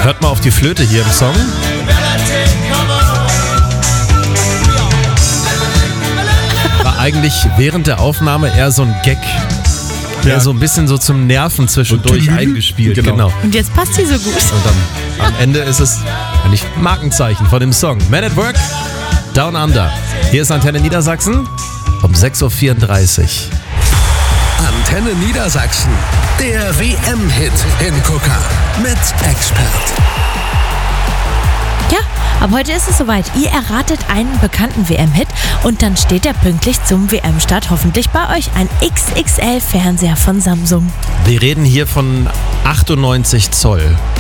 Hört mal auf die Flöte hier im Song. War eigentlich während der Aufnahme eher so ein Gag. Der so ein bisschen so zum Nerven zwischendurch eingespielt. Genau. Und jetzt passt sie so gut. Und dann am Ende ist es eigentlich Markenzeichen von dem Song. Man at Work, Down Under. Hier ist Antenne Niedersachsen um 6.34 Uhr. Antenne Niedersachsen, der WM-Hit-Hingucker mit Expert. Ja, aber heute ist es soweit. Ihr erratet einen bekannten WM-Hit und dann steht er pünktlich zum WM-Start hoffentlich bei euch. Ein XXL-Fernseher von Samsung. Wir reden hier von 98 Zoll.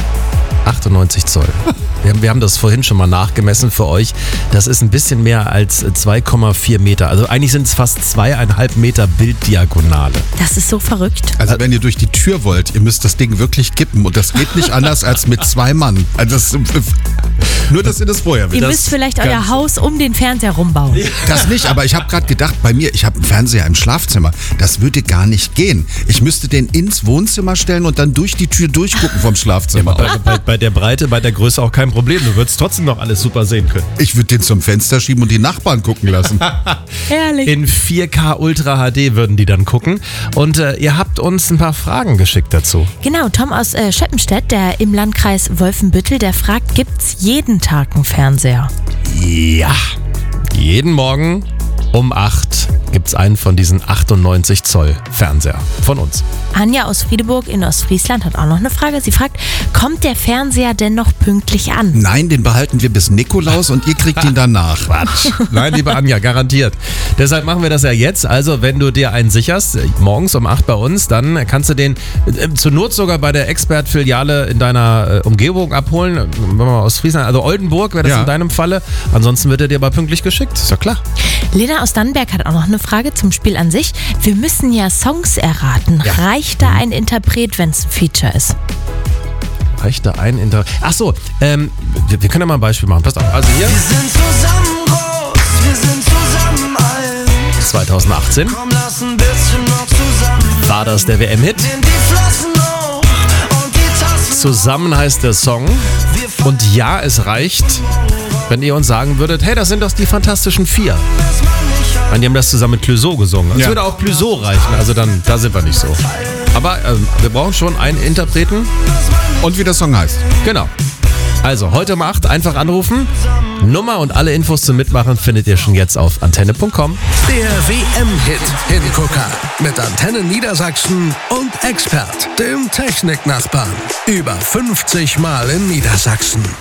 98 Zoll. Wir haben das vorhin schon mal nachgemessen für euch. Das ist ein bisschen mehr als 2,4 Meter. Also eigentlich sind es fast 2,5 Meter Bilddiagonale. Das ist so verrückt. Also wenn ihr durch die Tür wollt, ihr müsst das Ding wirklich kippen. Und das geht nicht anders als mit 2 Mann. Also nur, dass ihr das vorher wisst. Ihr müsst vielleicht euer Haus um den Fernseher rumbauen. Das nicht, aber ich habe gerade gedacht, bei mir, ich habe einen Fernseher im Schlafzimmer. Das würde gar nicht gehen. Ich müsste den ins Wohnzimmer stellen und dann durch die Tür durchgucken vom Schlafzimmer. Bei der Breite, bei der Größe auch kein Problem. Du würdest trotzdem noch alles super sehen können. Ich würde den zum Fenster schieben und die Nachbarn gucken lassen. Herrlich. In 4K Ultra HD würden die dann gucken. Und ihr habt uns ein paar Fragen geschickt dazu. Genau, Tom aus Scheppenstedt, der im Landkreis Wolfenbüttel, der fragt, gibt's jeden Tag einen Fernseher? Ja. Jeden Morgen um 8 gibt es einen von diesen 98 Zoll Fernseher von uns. Anja aus Friedeburg in Ostfriesland hat auch noch eine Frage. Sie fragt, kommt der Fernseher denn noch pünktlich an? Nein, den behalten wir bis Nikolaus und ihr kriegt ihn danach. Quatsch. Nein, liebe Anja, garantiert. Deshalb machen wir das ja jetzt. Also, wenn du dir einen sicherst, morgens um 8 bei uns, dann kannst du den zur Not sogar bei der Expert-Filiale in deiner Umgebung abholen. Wenn wir aus Friesland, also Oldenburg wäre das in deinem Falle. Ansonsten wird er dir aber pünktlich geschickt. Ist ja klar. Lena aus Dannenberg hat auch noch eine Frage zum Spiel an sich. Wir müssen ja Songs erraten. Ja. Reicht da ein Interpret, wenn es ein Feature ist? Reicht da ein Interpret? Ach so, wir können ja mal ein Beispiel machen. Passt auf. Also hier. Wir sind zusammen groß, wir sind zusammen alt. 2018 Komm, lass ein bisschen noch zusammen. war das der WM-Hit. Nimm die Flossen hoch und die Tassen. Zusammen heißt der Song. Und ja, es reicht, wenn ihr uns sagen würdet, hey, das sind doch die Fantastischen Vier. Die haben das zusammen mit Clouseau gesungen. Es würde auch Clouseau reichen, also dann, da sind wir nicht so. Aber wir brauchen schon einen Interpreten. Und wie der Song heißt. Genau. Also, heute um 8 einfach anrufen. Nummer und alle Infos zum Mitmachen findet ihr schon jetzt auf antenne.com. Der WM-Hit-Hingucker mit Antenne Niedersachsen und Expert, dem Techniknachbarn. Über 50 Mal in Niedersachsen.